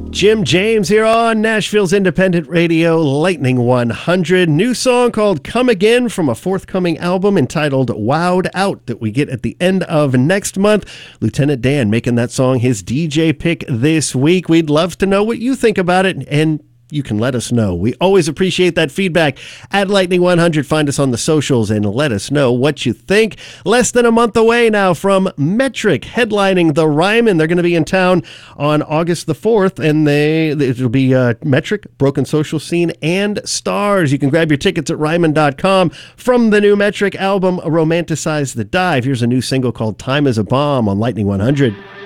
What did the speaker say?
Jim James here on Nashville's independent radio, Lightning 100. New song called Come Again from a forthcoming album entitled Wowed Out that we get at the end of next month. Lieutenant Dan making that song his DJ pick this week. We'd love to know what you think about it, and you can let us know. We always appreciate that feedback. At Lightning 100, find us on the socials and let us know what you think. Less than a month away now from Metric headlining the Ryman. They're going to be in town on August the 4th, and it'll be Metric, Broken Social Scene, and Stars. You can grab your tickets at Ryman.com. From the new Metric album, Romanticize the Dive, here's a new single called Time is a Bomb on Lightning 100.